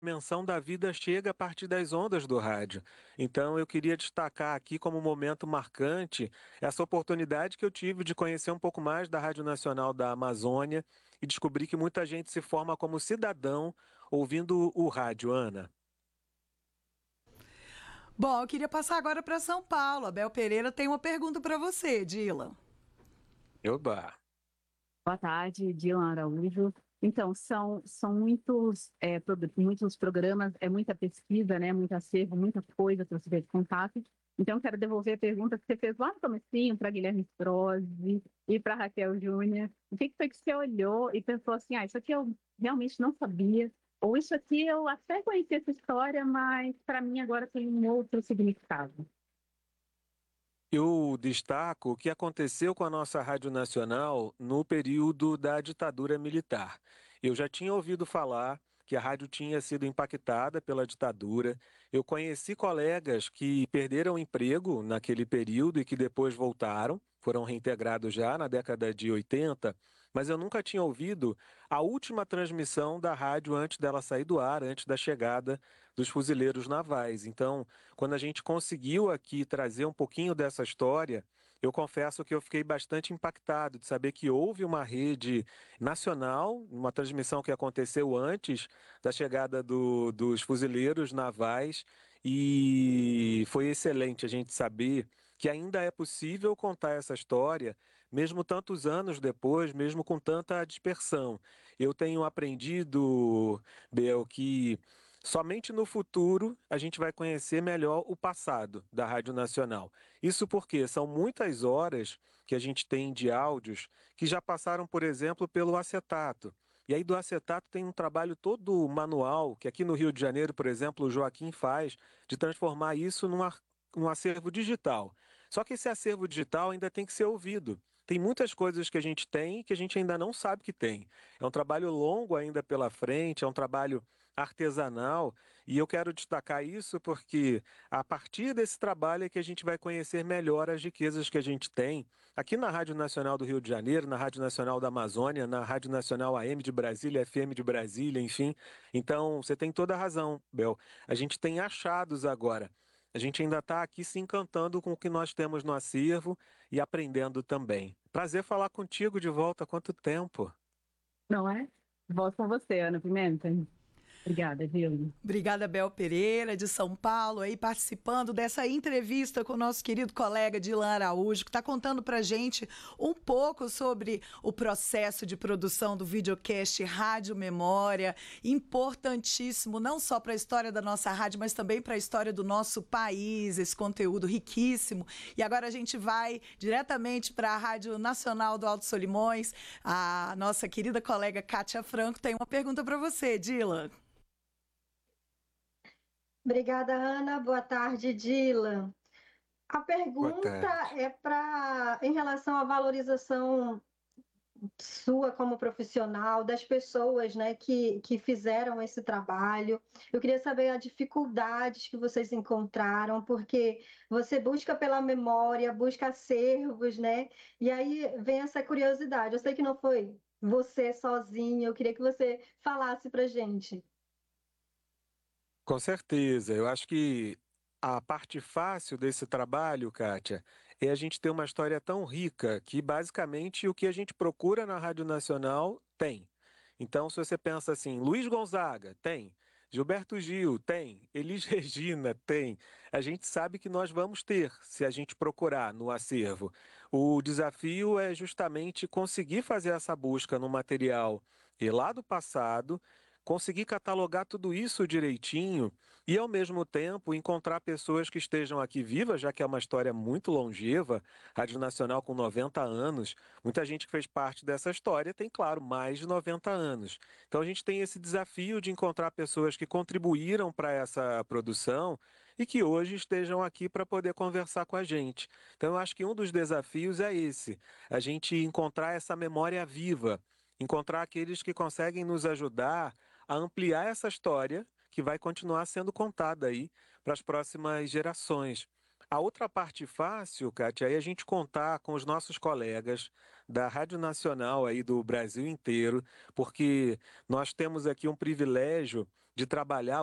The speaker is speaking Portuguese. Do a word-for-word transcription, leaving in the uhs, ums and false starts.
dimensão da vida chega a partir das ondas do rádio. Então, eu queria destacar aqui como um momento marcante essa oportunidade que eu tive de conhecer um pouco mais da Rádio Nacional da Amazônia e descobrir que muita gente se forma como cidadão ouvindo o rádio, Ana. Bom, eu queria passar agora para São Paulo. A Bel Pereira tem uma pergunta para você, Dila. Oba! Boa tarde, Dilan Araújo. Então, são, são muitos, é, pro- muitos programas, é muita pesquisa, né, muito acervo, muita coisa para você ter contato. Então, eu quero devolver a pergunta que você fez lá no comecinho para Guilherme Strozzi e para Raquel Júnior. O que que foi que você olhou e pensou assim, ah, isso aqui eu realmente não sabia, ou isso aqui eu até conheci essa história, mas para mim agora tem um outro significado. Eu destaco o que aconteceu com a nossa Rádio Nacional no período da ditadura militar. Eu já tinha ouvido falar que a rádio tinha sido impactada pela ditadura. Eu conheci colegas que perderam emprego naquele período e que depois voltaram, foram reintegrados já na década de oitenta, mas eu nunca tinha ouvido a última transmissão da rádio antes dela sair do ar, antes da chegada dos fuzileiros navais. Então, quando a gente conseguiu aqui trazer um pouquinho dessa história, eu confesso que eu fiquei bastante impactado de saber que houve uma rede nacional, uma transmissão que aconteceu antes da chegada do- dos fuzileiros navais, e foi excelente a gente saber que ainda é possível contar essa história, mesmo tantos anos depois, mesmo com tanta dispersão. Eu tenho aprendido, Bel, que somente no futuro a gente vai conhecer melhor o passado da Rádio Nacional. Isso porque são muitas horas que a gente tem de áudios que já passaram, por exemplo, pelo acetato. E aí do acetato tem um trabalho todo manual, que aqui no Rio de Janeiro, por exemplo, o Joaquim faz, de transformar isso num, ar- num acervo digital. Só que esse acervo digital ainda tem que ser ouvido. Tem muitas coisas que a gente tem que a gente ainda não sabe que tem. É um trabalho longo ainda pela frente, é um trabalho artesanal, e eu quero destacar isso porque a partir desse trabalho é que a gente vai conhecer melhor as riquezas que a gente tem aqui na Rádio Nacional do Rio de Janeiro, na Rádio Nacional da Amazônia, na Rádio Nacional A M de Brasília, F M de Brasília, enfim. Então, você tem toda a razão, Bel. A gente tem achados agora. A gente ainda está aqui se encantando com o que nós temos no acervo e aprendendo também. Prazer falar contigo de volta. Há quanto tempo? Não é? Volto com você, Ana Pimenta. Obrigada, Dilma. Obrigada, Bel Pereira, de São Paulo, aí participando dessa entrevista com o nosso querido colega Dilan Araújo, que está contando para gente um pouco sobre o processo de produção do videocast Rádio Memória, importantíssimo não só para a história da nossa rádio, mas também para a história do nosso país, esse conteúdo riquíssimo. E agora a gente vai diretamente para a Rádio Nacional do Alto Solimões. A nossa querida colega Kátia Franco tem uma pergunta para você, Dilan. Obrigada, Ana. Boa tarde, Dylan. A Boa pergunta tarde. é para em relação à valorização sua como profissional, das pessoas, né, que, que fizeram esse trabalho. Eu queria saber as dificuldades que vocês encontraram, porque você busca pela memória, busca acervos, né? E aí vem essa curiosidade. Eu sei que não foi você sozinho, eu queria que você falasse para gente. Com certeza. Eu acho que a parte fácil desse trabalho, Kátia, é a gente ter uma história tão rica que basicamente o que a gente procura na Rádio Nacional tem. Então, se você pensa assim, Luiz Gonzaga, tem. Gilberto Gil, tem. Elis Regina, tem. A gente sabe que nós vamos ter, se a gente procurar no acervo. O desafio é justamente conseguir fazer essa busca no material e lá do passado, conseguir catalogar tudo isso direitinho e, ao mesmo tempo, encontrar pessoas que estejam aqui vivas, já que é uma história muito longeva, Rádio Nacional com noventa anos, muita gente que fez parte dessa história tem, claro, mais de noventa anos. Então, a gente tem esse desafio de encontrar pessoas que contribuíram para essa produção e que hoje estejam aqui para poder conversar com a gente. Então, eu acho que um dos desafios é esse, a gente encontrar essa memória viva, encontrar aqueles que conseguem nos ajudar a ampliar essa história que vai continuar sendo contada aí para as próximas gerações. A outra parte fácil, Kátia, é a gente contar com os nossos colegas da Rádio Nacional aí do Brasil inteiro, porque nós temos aqui um privilégio de trabalhar